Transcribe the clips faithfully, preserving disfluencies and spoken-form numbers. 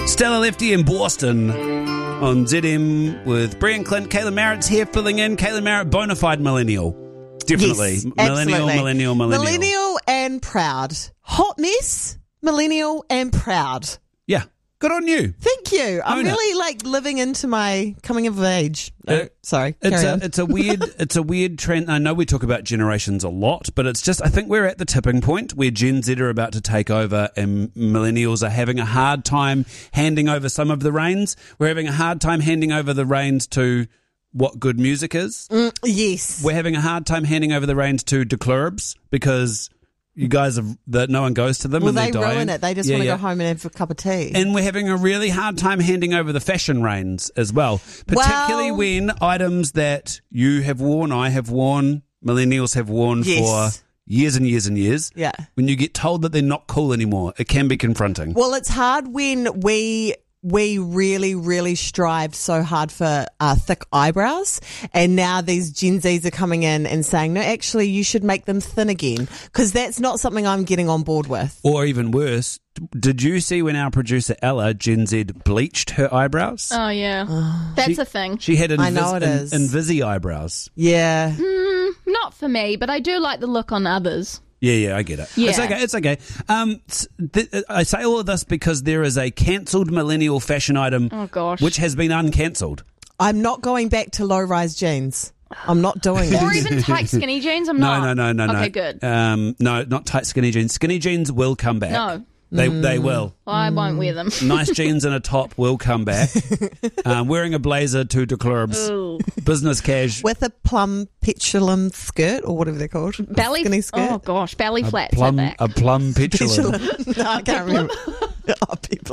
Stella Lefty in Boston on Z M with Brian Clint. Kayla Merritt's here filling in. Kayla Merritt, bona fide millennial. Definitely. Yes, millennial, absolutely. millennial, millennial. Millennial and proud. Hot mess, millennial and proud. Yeah. Good on you. Thank you. I'm Own it. really like living into my coming of age. No, Uh, sorry. It's Carry a, on. it's a weird it's a weird trend. I know we talk about generations a lot, but it's just I think we're at the tipping point where Gen Z are about to take over and millennials are having a hard time handing over some of the reins. We're having a hard time handing over the reins to what good music is. Mm, yes. We're having a hard time handing over the reins to the clubs because you guys have that no one goes to them Well, and they they're dying. ruin it. They just Yeah, want to yeah. go home and have a cup of tea. And we're having a really hard time handing over the fashion reins as well, particularly Well- when items that you have worn, I have worn, millennials have worn Yes. for years and years and years. Yeah. When you get told that they're not cool anymore, it can be confronting. Well, it's hard when we we really, really strived so hard for uh, thick eyebrows, and now these Gen Zs are coming in and saying, no, actually, you should make them thin again, because that's not something I'm getting on board with. Or even worse, did you see when our producer Ella, Gen Z, bleached her eyebrows? Oh, yeah. That's She- a thing. She had invis- I know it in- is. Invisi eyebrows. Yeah. Not for me, but I do like the look on others. Yeah, yeah, I get it. Yeah. It's okay, it's okay. Um, s- th- I say all of this because there is a cancelled millennial fashion item Oh, gosh. which has been uncancelled. I'm not going back to low-rise jeans. I'm not doing Or it. even tight skinny jeans. I'm No, not. no, no, no, no. Okay, good. Um, no, not tight skinny jeans. Skinny jeans will come back. No. They they will. I won't wear them. Nice jeans and a top will come back. um, wearing a blazer to the clubs. Ooh. Business cash. With a plum peplum skirt, or whatever they're called. Belly. Skinny skirt. Oh, gosh. Belly flats at Plum, back. a plum petulant. Peplum. No, I can't remember. Oh,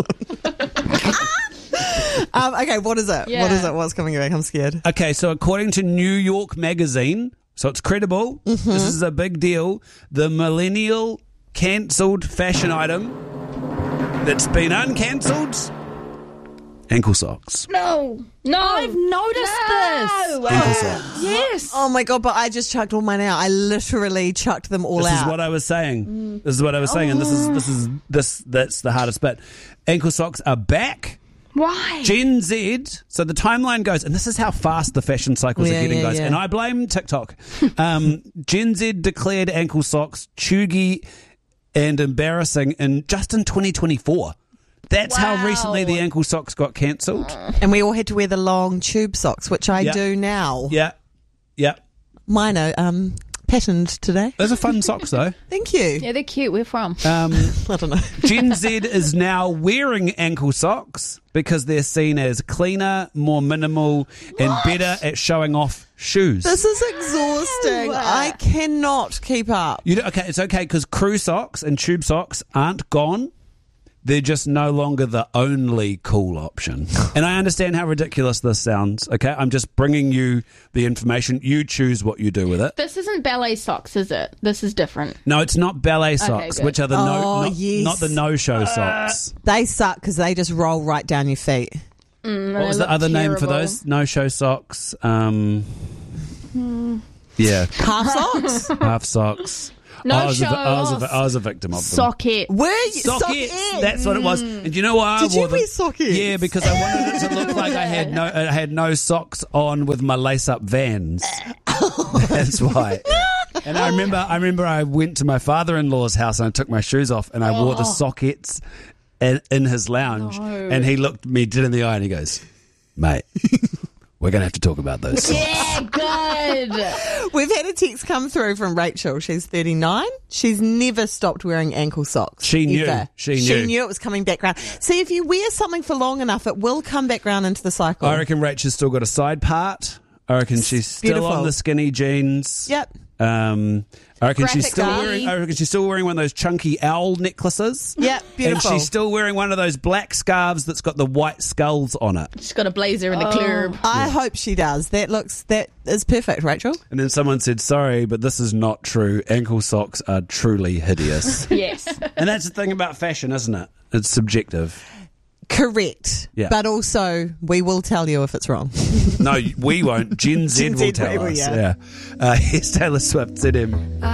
peplum. um, okay, what is it? Yeah. What is it? What's coming back? I'm scared. Okay, so according to New York Magazine, so it's credible, Mm-hmm. this is a big deal, the millennial cancelled fashion item that's been uncancelled, ankle socks. No. No. I've noticed this. Ankle socks. Yes. Oh my god! But I just chucked all mine out. I literally chucked them all This out. is what I was saying. This is what I was saying, and this is this is this that's the hardest bit. Ankle socks are back. Why? Gen Z. So the timeline goes, and this is how fast the fashion cycles Yeah, are getting, yeah, guys. yeah. And I blame TikTok. Um, Gen Z declared ankle socks chuggy and embarrassing in just in twenty twenty-four. That's how Wow. recently the ankle socks got cancelled. and we all had to wear the long tube socks, which I Yeah. do now. Yeah, yeah. Mine are um, patterned today. Those are fun socks, though. Thank you. Yeah, they're cute. Where from? Um, I don't know. Gen Z is now wearing ankle socks because they're seen as cleaner, more minimal, and better at showing off shoes. This is exhausting. No. I cannot keep up. You know, okay, it's okay because crew socks and tube socks aren't gone. They're just no longer the only cool option. And I understand how ridiculous this sounds, okay? I'm just bringing you the information. You choose what you do with it. This isn't ballet socks, is it? This is different. No, it's not ballet socks, good. which are the no, Oh, not, yes. not the no-show socks. They suck because they just roll right down your feet. Mm, What they was the look other name for terrible. those no-show socks? Um, yeah, Half socks? half socks. No I was, a, show I, was a, off. I was a victim of them. Socket. Were you? Sockets. Sockettes? That's what it was. And do you know why I Did you wore them? wear sockets? Yeah, because I wanted it to look like I had no, I had no socks on with my lace-up Vans. That's why. And I remember, I remember, I went to my father-in-law's house and I took my shoes off and I wore the sockets in, in his lounge. No. And he looked me dead in the eye and he goes, "Mate, we're gonna have to talk about those socks." Yeah, good. We've had a text come through from Rachel. She's thirty-nine. She's never stopped wearing ankle socks. She knew. ever. She She knew. knew it was coming back round. See, if you wear something for long enough, it will come back round into the cycle. I reckon Rachel's still got a side part. I reckon she's still Beautiful. on the skinny jeans. Yep. Um, I reckon she's Graphic still tee. wearing. I reckon she's still wearing one of those chunky owl necklaces. Yep, beautiful. And she's still wearing one of those black scarves that's got the white skulls on it. She's got a blazer and a club. I hope she does. That looks, that is perfect, Rachel. And then someone said, "Sorry, but this is not true. Ankle socks are truly hideous." Yes. And that's the thing about fashion, isn't it? It's subjective. Correct. Yeah. But also, we will tell you if it's wrong. No, we won't. Gen Z Gen will Z tell will, us. yeah. Yeah. Uh, here's Taylor Swift, Z M.